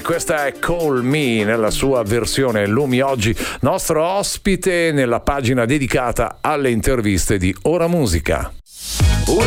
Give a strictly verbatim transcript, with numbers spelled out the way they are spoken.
questa è Call Me nella sua versione Lumi, oggi nostro ospite nella pagina dedicata alle interviste di Ora Musica.